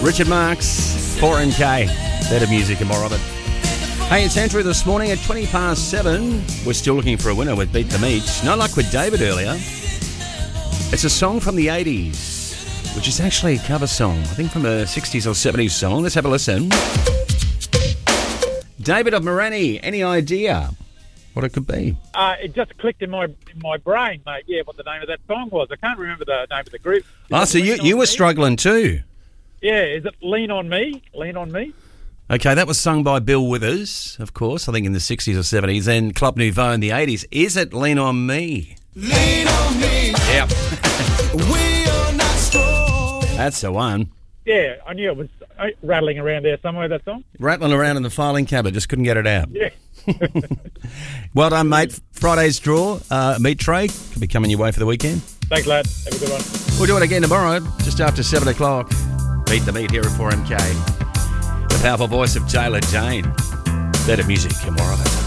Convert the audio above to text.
Richard Marx, 4MK. Better music and more of it. Hey, it's Andrew this morning at 7:20. We're still looking for a winner with Beat the Meat. No luck with David earlier. It's a song from the 80s, which is actually a cover song. I think from a 60s or 70s song. Let's have a listen. David of Morani, any idea what it could be? It just clicked in my brain, mate. Yeah, what the name of that song was. I can't remember the name of the group. So you were struggling too. Yeah, is it Lean on Me? Lean on Me? Okay, that was sung by Bill Withers, of course, I think in the 60s or 70s, and Club Nouveau in the 80s. Is it Lean on Me? Lean on me. Yep. We are not strong. That's the one. Yeah, I knew it was rattling around there somewhere, that song. Rattling around in the filing cabinet, just couldn't get it out. Yeah. Well done, mate. Friday's draw, meat tray, could be coming your way for the weekend. Thanks, lad. Have a good one. We'll do it again tomorrow, just after 7 o'clock. Beat the Meat here at 4MK. The powerful voice of Taylor Dane. Better music and more of it.